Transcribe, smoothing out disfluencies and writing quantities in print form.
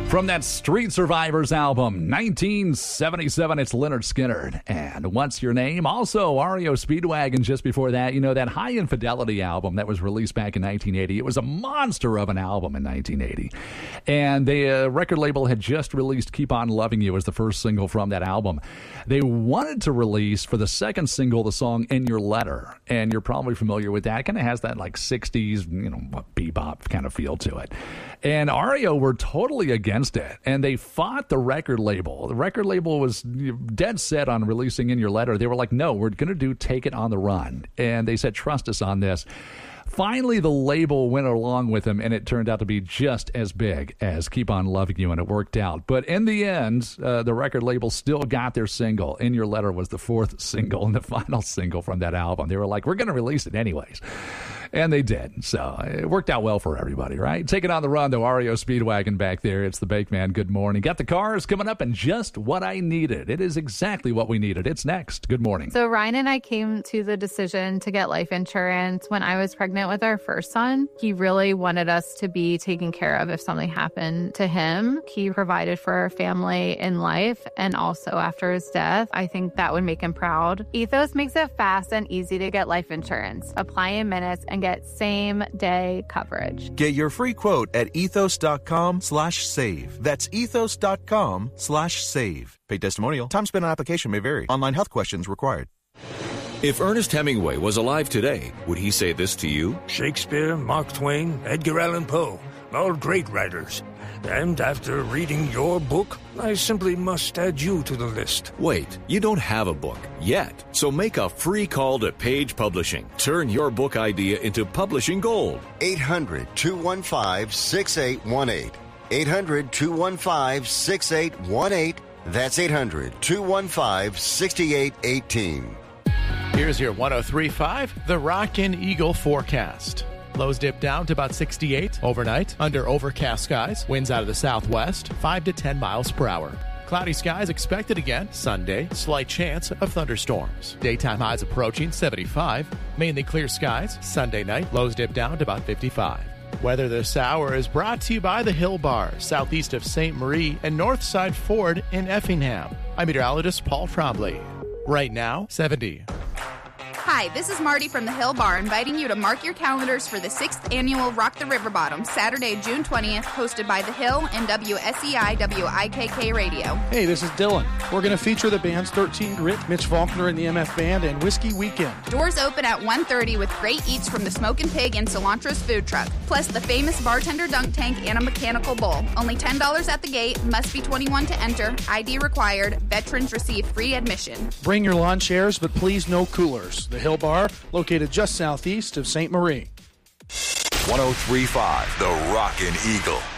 From that Street Survivors album, 1977, it's Lynyrd Skynyrd. And What's Your Name? Also, REO Speedwagon just before that. You know, that High Infidelity album that was released back in 1980. It was a monster of an album in 1980. And the record label had just released Keep On Loving You as the first single from that album. They wanted to release, for the second single, the song In Your Letter. And you're probably familiar with that. It kind of has that, like, 60s, bebop kind of feel to it. And REO were totally against it, and they fought the record label. The record label was dead set on releasing In Your Letter. They were like, no, we're going to do Take It on the Run. And they said, trust us on this. Finally, the label went along with him, and it turned out to be just as big as Keep On Loving You, and it worked out. But in the end, the record label still got their single. In Your Letter was the fourth single and the final single from that album. They were like, we're going to release it anyways. And they did. So it worked out well for everybody, right? Taking on the run, though, REO Speedwagon back there. It's the Bake Man. Good morning. Got the cars coming up and just what I needed. It is exactly what we needed. It's next. Good morning. So Ryan and I came to the decision to get life insurance when I was pregnant with our first son. He really wanted us to be taken care of if something happened to him. He provided for our family in life and also after his death. I think that would make him proud. Ethos makes it fast and easy to get life insurance. Apply in minutes and get same-day coverage. Get your free quote at ethos.com/save. That's ethos.com/save. Paid testimonial. Time spent on application may vary. Online health questions required. If Ernest Hemingway was alive today, would he say this to you? Shakespeare, Mark Twain, Edgar Allan Poe, all great writers. And after reading your book, I simply must add you to the list. Wait, you don't have a book yet. So make a free call to Page Publishing. Turn your book idea into publishing gold. 800-215-6818. 800-215-6818. That's 800-215-6818. Here's your 103.5, the Rockin' Eagle forecast. Lows dip down to about 68 overnight under overcast skies. Winds out of the southwest, 5 to 10 miles per hour. Cloudy skies expected again Sunday. Slight chance of thunderstorms. Daytime highs approaching 75. Mainly clear skies. Sunday night, lows dip down to about 55. Weather this hour is brought to you by the Hill Bar, southeast of St. Marie and Northside Ford in Effingham. I'm meteorologist Paul Trombley. Right now, 70. Hi, this is Marty from the Hill Bar, inviting you to mark your calendars for the 6th annual Rock the River Bottom, Saturday, June 20th, hosted by The Hill and WSEI WIKK Radio. Hey, this is Dylan. We're going to feature the bands 13 Grit, Mitch Faulkner and the MF Band, and Whiskey Weekend. Doors open at 1:30 with great eats from the Smokin' Pig and Cilantro's food truck, plus the famous bartender dunk tank and a mechanical bull. Only $10 at the gate, must be 21 to enter, ID required, veterans receive free admission. Bring your lawn chairs, but please no coolers. The Hill Bar, located just southeast of St. Marie. 103.5, the Rockin' Eagle.